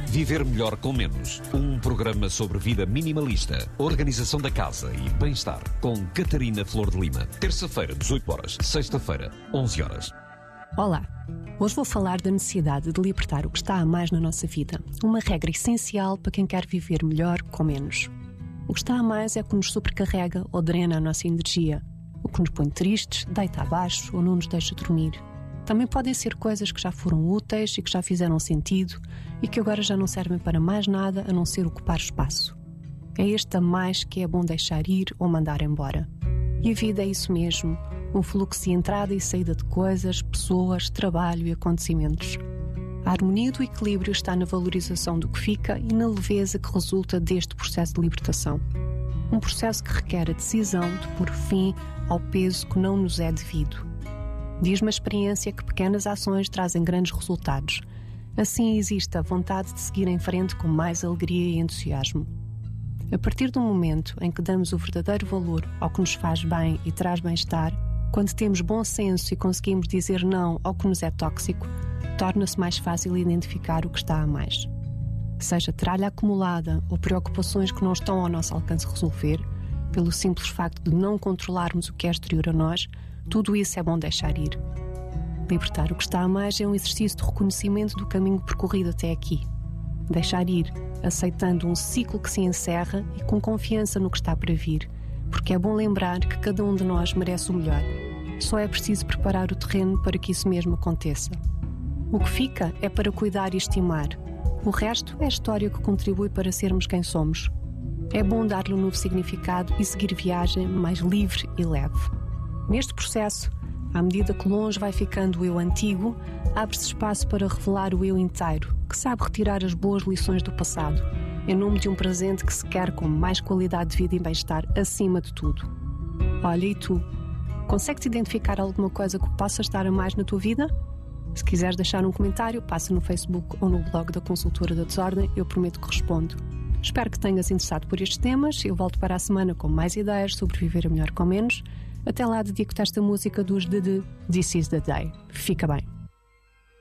Viver melhor com menos. Um programa sobre vida minimalista, organização da casa e bem-estar. Com Catarina Flor de Lima. Terça-feira, 18 horas. Sexta-feira, 11 horas. Olá. Hoje vou falar da necessidade de libertar o que está a mais na nossa vida. Uma regra essencial para quem quer viver melhor com menos. O que está a mais é o que nos sobrecarrega ou drena a nossa energia. O que nos põe tristes, deita abaixo ou não nos deixa dormir. Também podem ser coisas que já foram úteis e que já fizeram sentido e que agora já não servem para mais nada a não ser ocupar espaço. É este a mais que é bom deixar ir ou mandar embora. E a vida é isso mesmo, um fluxo de entrada e saída de coisas, pessoas, trabalho e acontecimentos. A harmonia do equilíbrio está na valorização do que fica e na leveza que resulta deste processo de libertação. Um processo que requer a decisão de pôr fim ao peso que não nos é devido. Diz-me a experiência que pequenas ações trazem grandes resultados. Assim existe a vontade de seguir em frente com mais alegria e entusiasmo. A partir do momento em que damos o verdadeiro valor ao que nos faz bem e traz bem-estar, quando temos bom senso e conseguimos dizer não ao que nos é tóxico, torna-se mais fácil identificar o que está a mais. Seja tralha acumulada ou preocupações que não estão ao nosso alcance resolver, pelo simples facto de não controlarmos o que é exterior a nós, tudo isso é bom deixar ir. Libertar o que está a mais é um exercício de reconhecimento do caminho percorrido até aqui. Deixar ir, aceitando um ciclo que se encerra e com confiança no que está para vir, porque é bom lembrar que cada um de nós merece o melhor. Só é preciso preparar o terreno para que isso mesmo aconteça. O que fica é para cuidar e estimar. O resto é a história que contribui para sermos quem somos. É bom dar-lhe um novo significado e seguir viagem mais livre e leve. Neste processo, à medida que longe vai ficando o eu antigo, abre-se espaço para revelar o eu inteiro, que sabe retirar as boas lições do passado, em nome de um presente que se quer com mais qualidade de vida e bem-estar acima de tudo. Olha, e tu? Consegues identificar alguma coisa que possa estar a mais na tua vida? Se quiseres deixar um comentário, passa no Facebook ou no blog da Consultora da Desordem, eu prometo que respondo. Espero que tenhas interessado por estes temas. Eu volto para a semana com mais ideias sobre viver melhor com menos. Até lá dedico-te esta música dos The This Is The Day. Fica bem.